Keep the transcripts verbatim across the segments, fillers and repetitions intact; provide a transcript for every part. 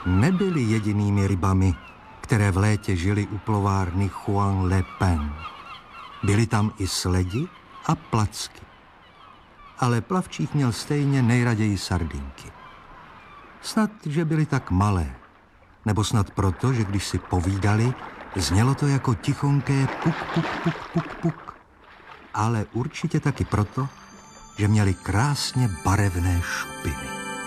nebyly jedinými rybami, které v létě žily u plovárny Juan Le Pen. Byly tam i sledi a placky. Ale Plavčík měl stejně nejraději sardinky. Snad, že byly tak malé, nebo snad proto, že když si povídali, znělo to jako tichonké puk, puk, puk, puk, puk. Ale určitě taky proto, že měli krásně barevné šupiny.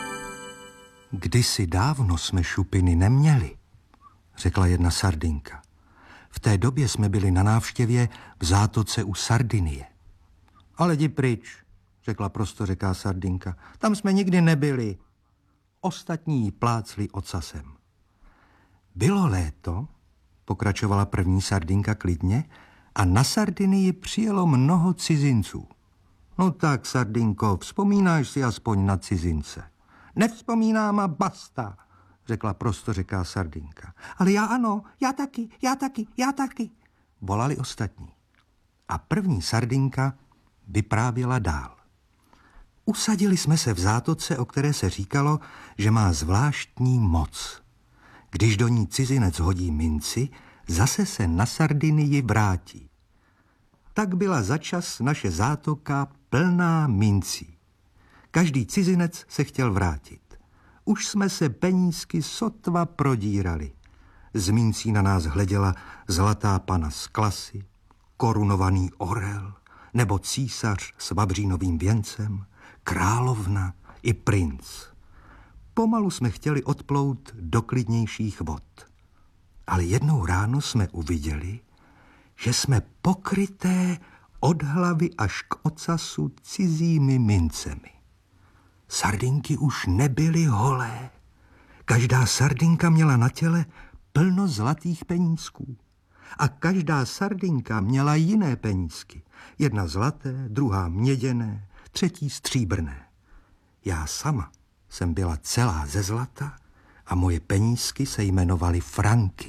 Kdysi dávno jsme šupiny neměli, řekla jedna sardinka. V té době jsme byli na návštěvě v zátoce u Sardinie. Ale jdi pryč, řekla prostořeká sardinka. Tam jsme nikdy nebyli. Ostatní jí plácli ocasem. Bylo léto, pokračovala první sardinka klidně, a na Sardinii přijelo mnoho cizinců. No tak, sardinko, vzpomínáš si aspoň na cizince? Nevzpomínám a basta, řekla prostořeká sardinka. Ale já ano, já taky, já taky, já taky, volali ostatní. A první sardinka vyprávěla dál. Usadili jsme se v zátoce, o které se říkalo, že má zvláštní moc. Když do ní cizinec hodí minci, zase se na Sardinii vrátí. Tak byla začas naše zátoka plná mincí. Každý cizinec se chtěl vrátit. Už jsme se penízky sotva prodírali. Z mincí na nás hleděla zlatá pana z klasy, korunovaný orel, nebo císař s vavřínovým věncem, královna i princ. Pomalu jsme chtěli odplout do klidnějších vod. Ale jednou ráno jsme uviděli, že jsme pokryté od hlavy až k ocasu cizími mincemi. Sardinky už nebyly holé. Každá sardinka měla na těle plno zlatých penízků. A každá sardinka měla jiné penízky. Jedna zlaté, druhá měděné, třetí stříbrné. Já sama jsem byla celá ze zlata a moje penízky se jmenovaly franky.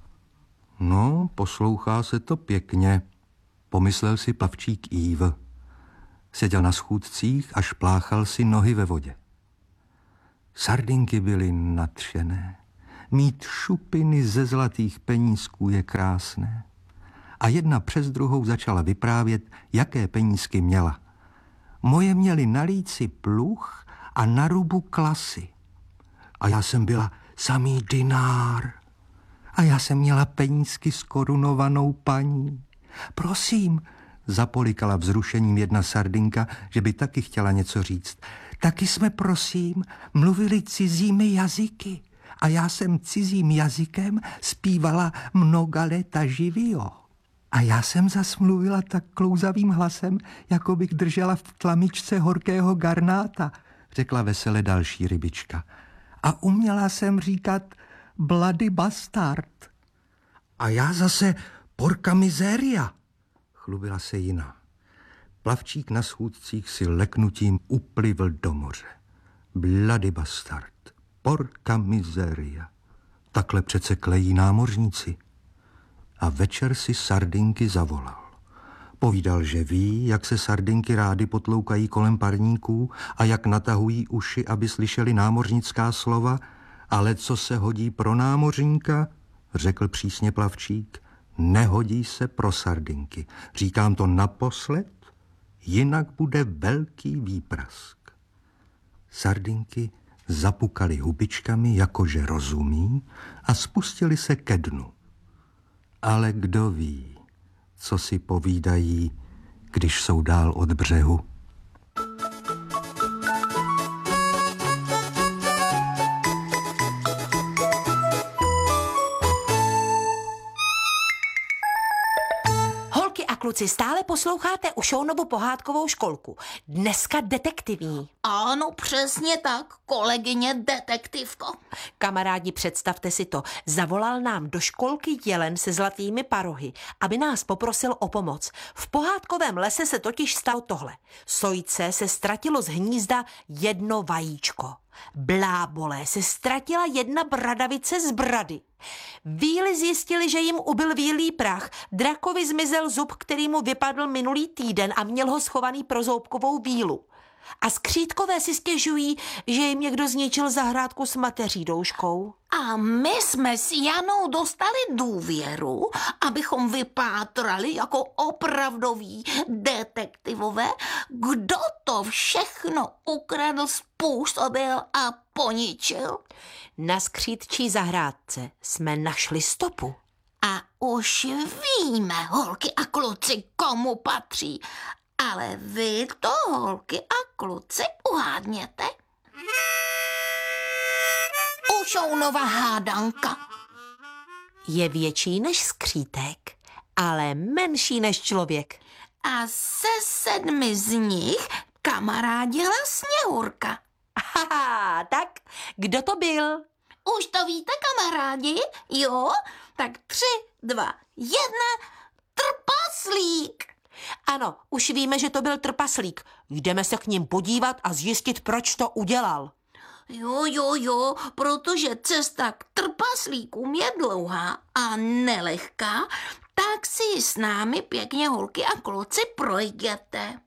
No, poslouchá se to pěkně, pomyslel si Plavčík Yves. Seděl na schůdcích a špláchal si nohy ve vodě. Sardinky byly nadšené. Mít šupiny ze zlatých penízků je krásné. A jedna přes druhou začala vyprávět, jaké penízky měla. Moje měly na líci pluh a na rubu klasy. A já jsem byla samý dinár. A já jsem měla penízky s korunovanou paní. Prosím, zapolikala vzrušením jedna sardinka, že by taky chtěla něco říct. Taky jsme, prosím, mluvili cizími jazyky. A já jsem cizím jazykem zpívala mnoga léta živio. A já jsem zas mluvila tak klouzavým hlasem, jako bych držela v tlamičce horkého garnáta, řekla vesele další rybička. A uměla jsem říkat bloody bastard. A já zase porca miseria, chlubila se jiná. Plavčík na schůdcích si leknutím uplivl do moře. Bloody bastard, porca miseria. Takhle přece klejí námořníci. A večer si sardinky zavolal. Povídal, že ví, jak se sardinky rády potloukají kolem parníků a jak natahují uši, aby slyšeli námořnická slova, ale co se hodí pro námořníka, řekl přísně Plavčík, nehodí se pro sardinky. Říkám to naposled, jinak bude velký výprask. Sardinky zapukaly hubičkami, jakože rozumí, a spustili se ke dnu. Ale kdo ví, co si povídají, když jsou dál od břehu. Kluci, stále posloucháte Ušounovu pohádkovou školku. Dneska detektivní. Ano, přesně tak, kolegyně detektivko. Kamarádi, představte si to. Zavolal nám do školky jelen se zlatými parohy, aby nás poprosil o pomoc. V pohádkovém lese se totiž stalo tohle. Sojce se ztratilo z hnízda jedno vajíčko. Blábolé se ztratila jedna bradavice z brady. Víly zjistili, že jim ubyl vílý prach. Drakovi zmizel zub, který mu vypadl minulý týden a měl ho schovaný pro zoubkovou vílu. A skřítkové si stěžují, že jim někdo zničil zahrádku s mateří douškou. A my jsme s Janou dostali důvěru, abychom vypátrali jako opravdoví detektivové, kdo to všechno ukradl, způsobil a poničil. Na skřítčí zahrádce jsme našli stopu. A už víme, holky a kluci, komu patří. Ale vy to, holky a kluci, uhádněte. Ušounova hádanka. Je větší než skřítek, ale menší než člověk. A se sedmi z nich kamarádila Sněhurka. Haha, tak kdo to byl? Už to víte, kamarádi? Jo? Tak tři, dva, jedna, trpaslík. Ano, už víme, že to byl trpaslík. Jdeme se k ním podívat a zjistit, proč to udělal. Jo, jo, jo, protože cesta k trpaslíkům je dlouhá a nelehká, tak si ji s námi pěkně, holky a kluci, projděte.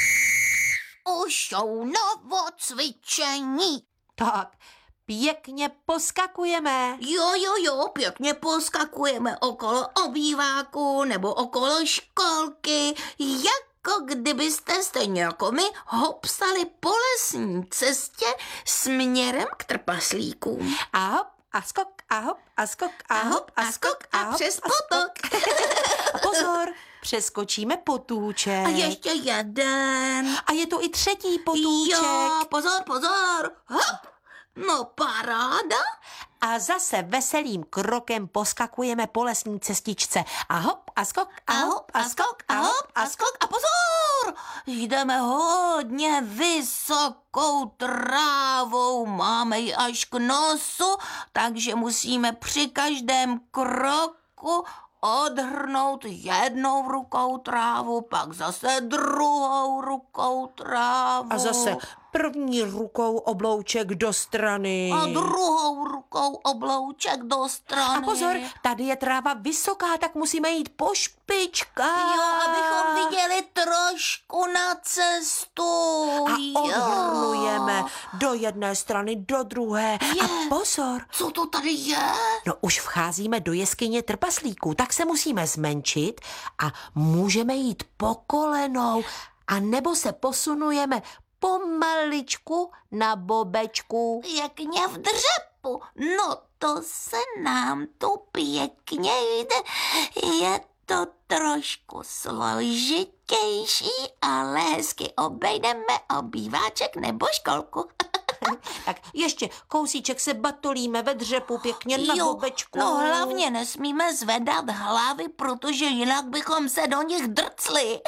Ušounovo cvičení. Tak, pěkně poskakujeme. Jo, jo, jo, pěkně poskakujeme okolo obýváku nebo okolo školky, jako kdybyste stejně jako my hopsali po lesní cestě směrem k trpaslíkům. A hop, a skok, a hop, a skok, a hop, a skok, a hop, přes a skok. potok. A pozor, přeskočíme potůček. A ještě jeden. A je tu i třetí potůček. Jo, pozor, pozor. Hop. No paráda. A zase veselým krokem poskakujeme po lesní cestičce. A hop, a skok, a hop, a skok, a hop, a skok. A pozor, jdeme hodně vysokou trávou, máme ji až k nosu, takže musíme při každém kroku odhrnout jednou rukou trávu, pak zase druhou rukou trávu. A zase první rukou oblouček do strany. A druhou rukou oblouček do strany. A pozor, tady je tráva vysoká, tak musíme jít po špičkách. Jo, abychom viděli trošku na cestu. A odhrnujeme do jedné strany, do druhé. Je. A pozor, Co to tady je? no už vcházíme do jeskyně trpaslíků, tak se musíme zmenšit a můžeme jít po kolenou, a nebo se posunujeme pomaličku na bobečku. Pěkně v dřepu. No to se nám tu pěkně jde. Je to trošku složitější, ale hezky obejdeme obýváček nebo školku. Tak ještě kousíček se batolíme ve dřepu pěkně na Jo, bobečku. no hlavně nesmíme zvedat hlavy, protože jinak bychom se do nich drcli.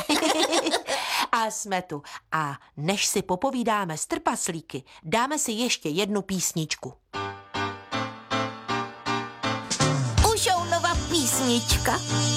A jsme tu. A než si popovídáme s trpaslíky, dáme si ještě jednu písničku. Ušounova písnička.